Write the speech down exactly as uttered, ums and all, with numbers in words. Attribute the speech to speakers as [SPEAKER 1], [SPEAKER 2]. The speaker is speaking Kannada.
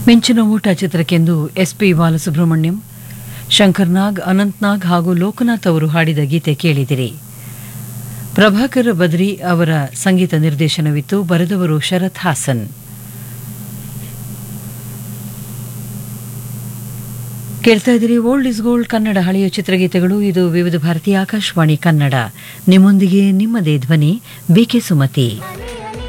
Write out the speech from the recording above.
[SPEAKER 1] ಮಿಂಚಿನ ಊಟ ಚಿತ್ರಕ್ಕೆಂದು ಎಸ್ಪಿ ಬಾಲಸುಬ್ರಹ್ಮಣ್ಯಂ, ಶಂಕರ್ ನಾಗ್, ಅನಂತ್ ನಾಗ್ ಹಾಗೂ ಲೋಕನಾಥ್ ಅವರು ಹಾಡಿದ ಗೀತೆ ಕೇಳಿದಿರಿ. ಪ್ರಭಾಕರ್ ಬದ್ರಿ ಅವರ ಸಂಗೀತ ನಿರ್ದೇಶನವಿತ್ತು. ಬರೆದವರು ಶರತ್ ಹಾಸನ್. ಕೇಳ್ತಾ ಇದ್ದೀರಿ ಓಲ್ಡ್ ಇಸ್ ಗೋಲ್ಡ್ ಕನ್ನಡ ಹಳೆಯ ಚಿತ್ರಗೀತೆಗಳು. ಇದು ವಿವಿಧ ಭಾರತೀಯ ಆಕಾಶವಾಣಿ ಕನ್ನಡ. ನಿಮ್ಮೊಂದಿಗೆ ನಿಮ್ಮದೇ ಧ್ವನಿ ಬಿಕೆ ಸುಮತಿ.